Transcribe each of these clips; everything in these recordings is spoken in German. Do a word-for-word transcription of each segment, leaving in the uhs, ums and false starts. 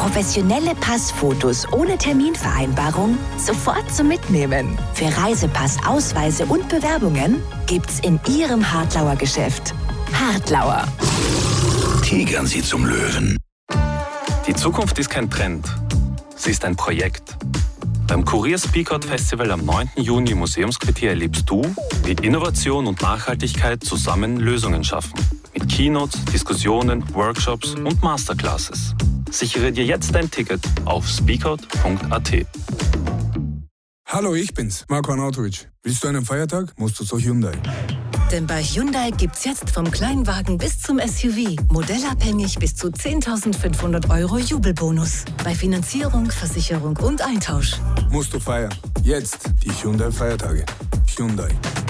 Professionelle Passfotos ohne Terminvereinbarung sofort zum Mitnehmen. Für Reisepass, Ausweise und Bewerbungen gibt's in Ihrem Hartlauer Geschäft. Hartlauer. Tigern Sie zum Löwen. Die Zukunft ist kein Trend. Sie ist ein Projekt. Beim Kurier Speakout Festival am neunten Juni im Museumsquartier erlebst du, wie Innovation und Nachhaltigkeit zusammen Lösungen schaffen. Mit Keynotes, Diskussionen, Workshops und Masterclasses. Sichere dir jetzt dein Ticket auf speakout punkt a t. Hallo, ich bin's, Marco Arnautovic. Willst du einen Feiertag? Musst du zu Hyundai. Denn bei Hyundai gibt's jetzt vom Kleinwagen bis zum S U V modellabhängig bis zu zehntausendfünfhundert Euro Jubelbonus. Bei Finanzierung, Versicherung und Eintausch. Musst du feiern. Jetzt die Hyundai-Feiertage. Hyundai.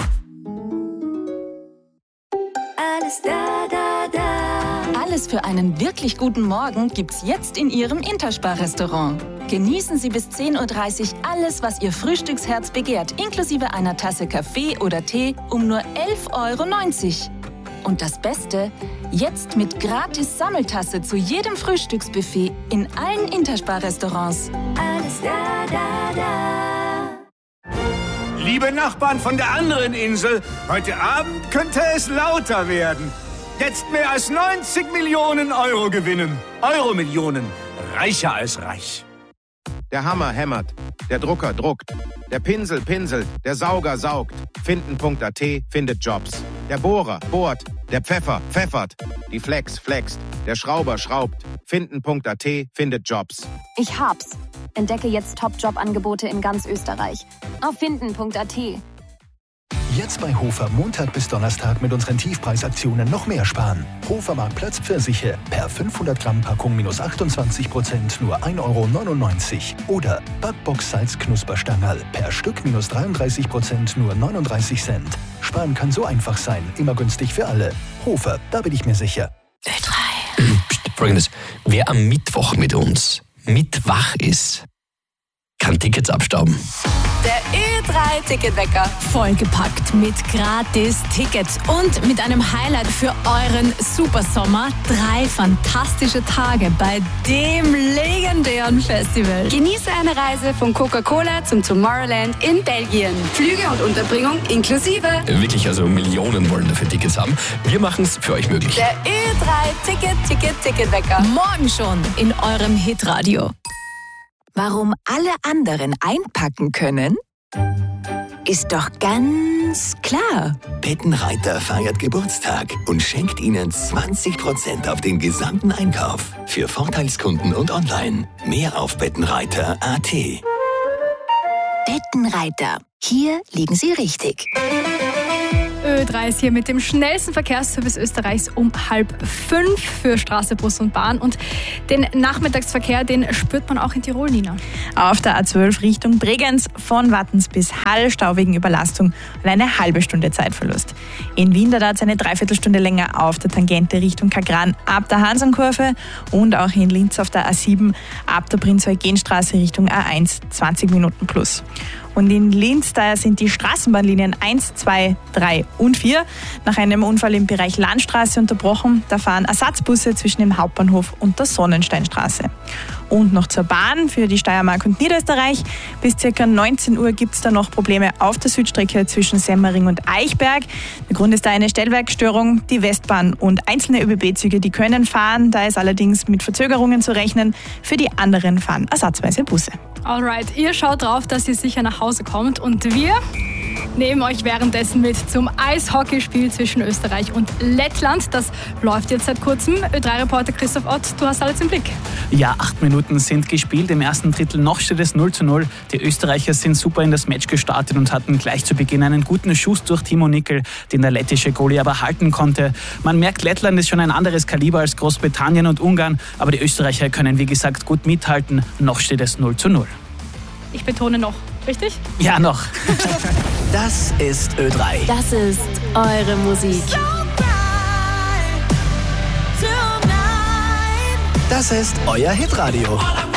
Alles da, da, da. Alles für einen wirklich guten Morgen gibt's jetzt in Ihrem Interspar-Restaurant. Genießen Sie bis zehn Uhr dreißig alles, was Ihr Frühstücksherz begehrt, inklusive einer Tasse Kaffee oder Tee um nur elf Euro neunzig. Und das Beste, jetzt mit gratis Sammeltasse zu jedem Frühstücksbuffet in allen Interspar-Restaurants. Alles da, da, da. Liebe Nachbarn von der anderen Insel, heute Abend könnte es lauter werden. Jetzt mehr als neunzig Millionen Euro gewinnen. Euro-Millionen. Reicher als reich. Der Hammer hämmert, der Drucker druckt, der Pinsel pinselt, der Sauger saugt. Finden punkt a t findet Jobs. Der Bohrer bohrt, der Pfeffer pfeffert, die Flex flext, der Schrauber schraubt. Finden punkt a t findet Jobs. Ich hab's. Entdecke jetzt Top-Job-Angebote in ganz Österreich. Auf finden punkt a t. Jetzt bei Hofer Montag bis Donnerstag mit unseren Tiefpreisaktionen noch mehr sparen. Hofer Marktplatz Pfirsiche per fünfhundert Gramm Packung minus achtundzwanzig Prozent nur ein Euro neunundneunzig. Oder Backbox Salz Knusperstangerl per Stück minus dreiunddreißig Prozent nur neununddreißig Cent. Sparen kann so einfach sein, immer günstig für alle. Hofer, da bin ich mir sicher. Ö drei. Psst, Folgendes, wer am Mittwoch mit uns mitwach ist, kann Tickets abstauben. Der Ö drei Ticketwecker. Vollgepackt mit gratis Tickets und mit einem Highlight für euren Supersommer. Drei fantastische Tage bei dem legendären Festival. Genieße eine Reise von Coca-Cola zum Tomorrowland in Belgien. Flüge und Unterbringung inklusive. Wirklich, also Millionen wollen dafür Tickets haben. Wir machen es für euch möglich. Der Ö drei Ticket, Ticket, Ticketwecker. Morgen schon in eurem Hitradio. Warum alle anderen einpacken können? Ist doch ganz klar. Bettenreiter feiert Geburtstag und schenkt Ihnen zwanzig Prozent auf den gesamten Einkauf. Für Vorteilskunden und online. Mehr auf bettenreiter punkt a t. Bettenreiter. Hier liegen Sie richtig. Ö drei ist hier mit dem schnellsten Verkehrsservice Österreichs um halb fünf für Straße, Bus und Bahn. Und den Nachmittagsverkehr, den spürt man auch in Tirol, Nina. Auf der A zwölf Richtung Bregenz von Wattens bis Hall, Stau wegen Überlastung und eine halbe Stunde Zeitverlust. In Wien dauert es eine Dreiviertelstunde länger auf der Tangente Richtung Kagran ab der Hansankurve und auch in Linz auf der A sieben ab der Prinz-Eugen-Straße Richtung A eins zwanzig Minuten plus. Und in Linz, da sind die Straßenbahnlinien eins, zwei, drei und vier nach einem Unfall im Bereich Landstraße unterbrochen. Da fahren Ersatzbusse zwischen dem Hauptbahnhof und der Sonnensteinstraße. Und noch zur Bahn für die Steiermark und Niederösterreich. Bis ca. neunzehn Uhr gibt es da noch Probleme auf der Südstrecke zwischen Semmering und Eichberg. Der Grund ist da eine Stellwerkstörung. Die Westbahn und einzelne ÖBB-Züge, die können fahren. Da ist allerdings mit Verzögerungen zu rechnen. Für die anderen fahren ersatzweise Busse. Alright, ihr schaut drauf, dass ihr sicher nach Hause kommt und wir nehmen euch währenddessen mit zum Eishockeyspiel zwischen Österreich und Lettland. Das läuft jetzt seit kurzem. Ö drei Reporter Christoph Ott, du hast alles im Blick. Ja, acht Minuten sind gespielt. Im ersten Drittel noch steht es null zu null. Die Österreicher sind super in das Match gestartet und hatten gleich zu Beginn einen guten Schuss durch Timo Nickel, den der lettische Goalie aber halten konnte. Man merkt, Lettland ist schon ein anderes Kaliber als Großbritannien und Ungarn, aber die Österreicher können wie gesagt gut mithalten. Noch steht es null zu null. Ich betone noch, richtig? Ja, noch. Das ist Ö drei. Das ist eure Musik. Das ist euer Hitradio.